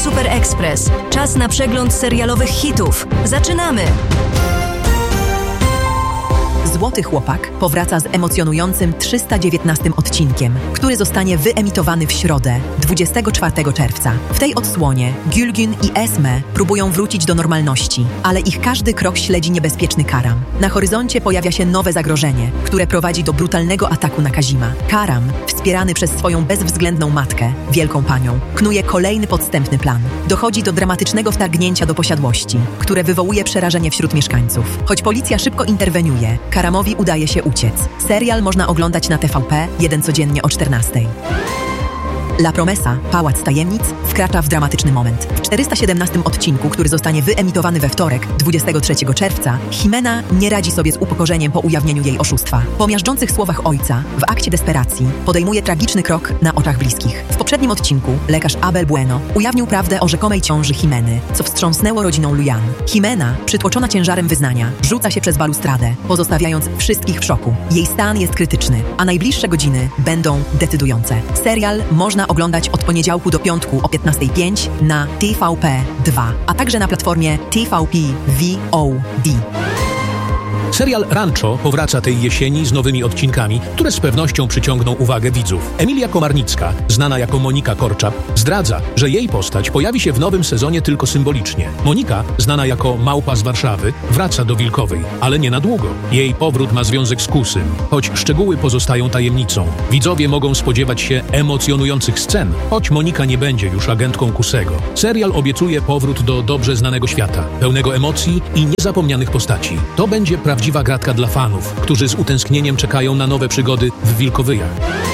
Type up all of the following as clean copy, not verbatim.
Super Express. Czas na przegląd serialowych hitów. Zaczynamy! Złoty Chłopak powraca z emocjonującym 319 odcinkiem, który zostanie wyemitowany w środę, 24 czerwca. W tej odsłonie Gülgün i Esme próbują wrócić do normalności, ale ich każdy krok śledzi niebezpieczny Karam. Na horyzoncie pojawia się nowe zagrożenie, które prowadzi do brutalnego ataku na Kazima. Karam, wspierany przez swoją bezwzględną matkę, Wielką Panią, knuje kolejny podstępny plan. Dochodzi do dramatycznego wtargnięcia do posiadłości, które wywołuje przerażenie wśród mieszkańców. Choć policja szybko interweniuje, Karamowi udaje się uciec. Serial można oglądać na TVP1 codziennie o 14:00. La Promesa, Pałac Tajemnic, wkracza w dramatyczny moment. W 417 odcinku, który zostanie wyemitowany we wtorek, 23 czerwca, Jimena nie radzi sobie z upokorzeniem po ujawnieniu jej oszustwa. Po miażdżących słowach ojca, w akcie desperacji, podejmuje tragiczny krok na oczach bliskich. W poprzednim odcinku lekarz Abel Bueno ujawnił prawdę o rzekomej ciąży Jimeny, co wstrząsnęło rodziną Lujan. Jimena, przytłoczona ciężarem wyznania, rzuca się przez balustradę, pozostawiając wszystkich w szoku. Jej stan jest krytyczny, a najbliższe godziny będą decydujące. Serial można oglądać od poniedziałku do piątku o 15:05 na TVP2, a także na platformie TVP VOD. Serial Rancho powraca tej jesieni z nowymi odcinkami, które z pewnością przyciągną uwagę widzów. Emilia Komarnicka, znana jako Monika Korczap, zdradza, że jej postać pojawi się w nowym sezonie tylko symbolicznie. Monika, znana jako Małpa z Warszawy, wraca do Wilkowej, ale nie na długo. Jej powrót ma związek z Kusym, choć szczegóły pozostają tajemnicą. Widzowie mogą spodziewać się emocjonujących scen, choć Monika nie będzie już agentką Kusego. Serial obiecuje powrót do dobrze znanego świata, pełnego emocji i niezapomnianych postaci. To będzie prawdziwa gratka dla fanów, którzy z utęsknieniem czekają na nowe przygody w Wilkowyjach.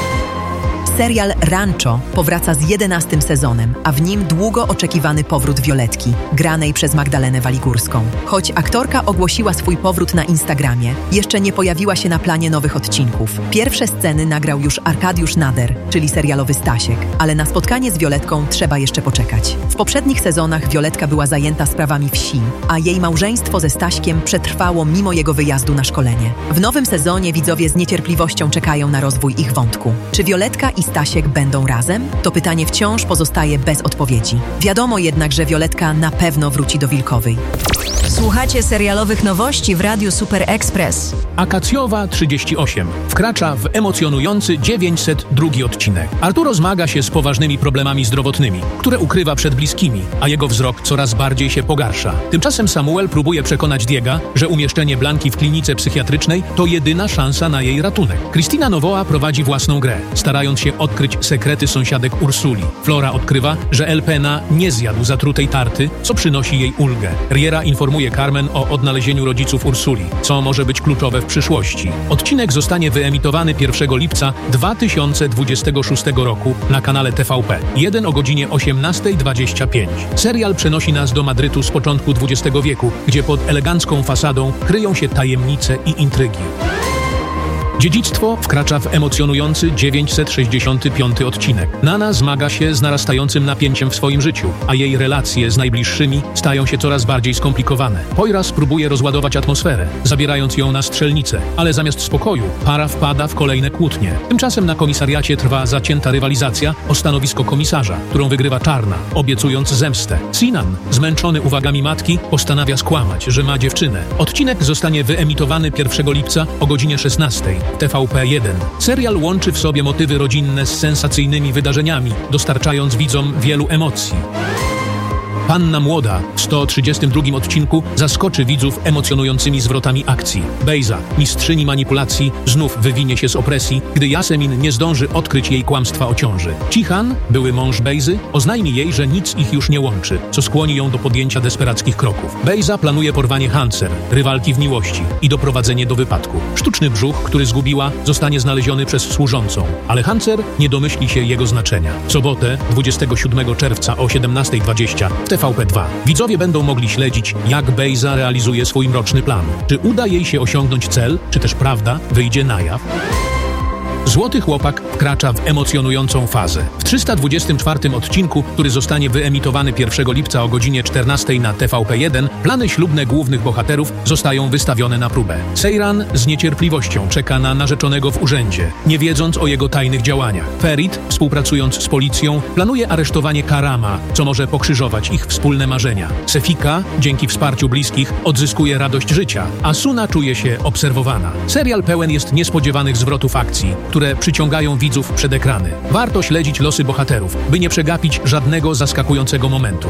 Serial Rancho powraca z 11. sezonem, a w nim długo oczekiwany powrót Violetki, granej przez Magdalenę Waligórską. Choć aktorka ogłosiła swój powrót na Instagramie, jeszcze nie pojawiła się na planie nowych odcinków. Pierwsze sceny nagrał już Arkadiusz Nader, czyli serialowy Stasiek, ale na spotkanie z Violetką trzeba jeszcze poczekać. W poprzednich sezonach Violetka była zajęta sprawami wsi, a jej małżeństwo ze Staśkiem przetrwało mimo jego wyjazdu na szkolenie. W nowym sezonie widzowie z niecierpliwością czekają na rozwój ich wątku. Czy Violetka i Stasiek będą razem? To pytanie wciąż pozostaje bez odpowiedzi. Wiadomo jednak, że Violetka na pewno wróci do Wilkowej. Słuchacie serialowych nowości w Radiu Super Express. Akacjowa 38 wkracza w emocjonujący 902 odcinek. Arturo zmaga się z poważnymi problemami zdrowotnymi, które ukrywa przed bliskimi, a jego wzrok coraz bardziej się pogarsza. Tymczasem Samuel próbuje przekonać Diega, że umieszczenie Blanki w klinice psychiatrycznej to jedyna szansa na jej ratunek. Cristina Novoa prowadzi własną grę, starając się odkryć sekrety sąsiadek Ursuli. Flora odkrywa, że El Pena nie zjadł zatrutej tarty, co przynosi jej ulgę. Riera informuje Carmen o odnalezieniu rodziców Ursuli, co może być kluczowe w przyszłości. Odcinek zostanie wyemitowany 1 lipca 2026 roku na kanale TVP. 1 o godzinie 18:25. Serial przenosi nas do Madrytu z początku XX wieku, gdzie pod elegancką fasadą kryją się tajemnice i intrygi. Dziedzictwo wkracza w emocjonujący 965 odcinek. Nana zmaga się z narastającym napięciem w swoim życiu, a jej relacje z najbliższymi stają się coraz bardziej skomplikowane. Poyra spróbuje rozładować atmosferę, zabierając ją na strzelnicę, ale zamiast spokoju para wpada w kolejne kłótnie. Tymczasem na komisariacie trwa zacięta rywalizacja o stanowisko komisarza, którą wygrywa Czarna, obiecując zemstę. Sinan, zmęczony uwagami matki, postanawia skłamać, że ma dziewczynę. Odcinek zostanie wyemitowany 1 lipca o godzinie 16:00. TVP1. Serial łączy w sobie motywy rodzinne z sensacyjnymi wydarzeniami, dostarczając widzom wielu emocji. Panna Młoda w 132 odcinku zaskoczy widzów emocjonującymi zwrotami akcji. Bejza, mistrzyni manipulacji, znów wywinie się z opresji, gdy Yasemin nie zdąży odkryć jej kłamstwa o ciąży. Cihan, były mąż Bejzy, oznajmi jej, że nic ich już nie łączy, co skłoni ją do podjęcia desperackich kroków. Bejza planuje porwanie Hanser, rywalki w miłości, i doprowadzenie do wypadku. Sztuczny brzuch, który zgubiła, zostanie znaleziony przez służącą, ale Hanser nie domyśli się jego znaczenia. W sobotę, 27 czerwca o 17:20 TVP2. Widzowie będą mogli śledzić, jak Bejza realizuje swój mroczny plan. Czy uda jej się osiągnąć cel, czy też prawda wyjdzie na jaw? Złoty chłopak wkracza w emocjonującą fazę. W 324 odcinku, który zostanie wyemitowany 1 lipca o godzinie 14 na TVP1, plany ślubne głównych bohaterów zostają wystawione na próbę. Seyran z niecierpliwością czeka na narzeczonego w urzędzie, nie wiedząc o jego tajnych działaniach. Ferit, współpracując z policją, planuje aresztowanie Karama, co może pokrzyżować ich wspólne marzenia. Sefika, dzięki wsparciu bliskich, odzyskuje radość życia, a Suna czuje się obserwowana. Serial pełen jest niespodziewanych zwrotów akcji, które przyciągają widzów przed ekrany. Warto śledzić losy bohaterów, by nie przegapić żadnego zaskakującego momentu.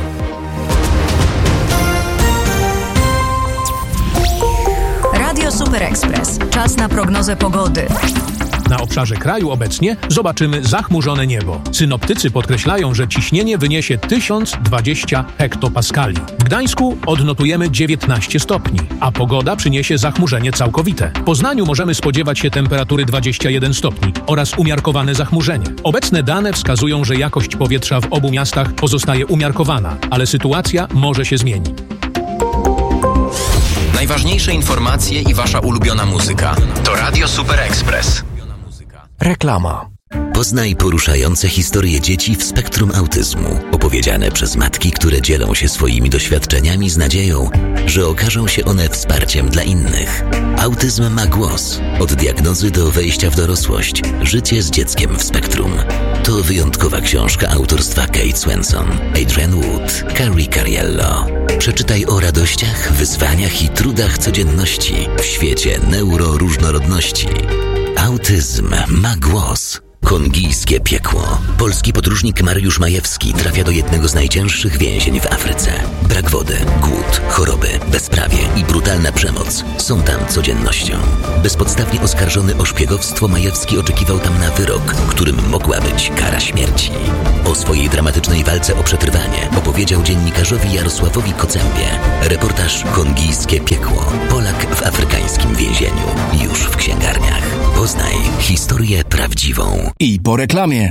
Radio Super Express. Czas na prognozę pogody. Na obszarze kraju obecnie zobaczymy zachmurzone niebo. Synoptycy podkreślają, że ciśnienie wyniesie 1020 hektopaskali. W Gdańsku odnotujemy 19 stopni, a pogoda przyniesie zachmurzenie całkowite. W Poznaniu możemy spodziewać się temperatury 21 stopni oraz umiarkowane zachmurzenie. Obecne dane wskazują, że jakość powietrza w obu miastach pozostaje umiarkowana, ale sytuacja może się zmienić. Najważniejsze informacje i wasza ulubiona muzyka to Radio Super Express. Reklama. Poznaj poruszające historie dzieci w spektrum autyzmu, opowiedziane przez matki, które dzielą się swoimi doświadczeniami z nadzieją, że okażą się one wsparciem dla innych. Autyzm ma głos. Od diagnozy do wejścia w dorosłość. Życie z dzieckiem w spektrum. To wyjątkowa książka autorstwa Kate Swenson, Adrienne Wood, Carrie Cariello. Przeczytaj o radościach, wyzwaniach i trudach codzienności w świecie neuroróżnorodności. Autyzm ma głos. Kongijskie piekło. Polski podróżnik Mariusz Majewski trafia do jednego z najcięższych więzień w Afryce. Brak wody, głód, choroby, bezprawie i brutalna przemoc są tam codziennością. Bezpodstawnie oskarżony o szpiegowstwo, Majewski oczekiwał tam na wyrok, którym mogła być kara śmierci. O swojej dramatycznej walce o przetrwanie opowiedział dziennikarzowi Jarosławowi Kocębie. Reportaż Kongijskie piekło. Polak w afrykańskim więzieniu. Już w księgarniach. Poznaj historię prawdziwą. I po reklamie.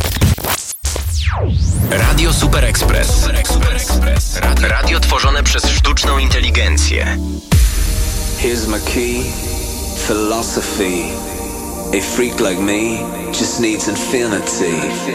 Radio Super Express. Radio tworzone przez sztuczną inteligencję. Here's my key, philosophy. A freak like me just needs infinity.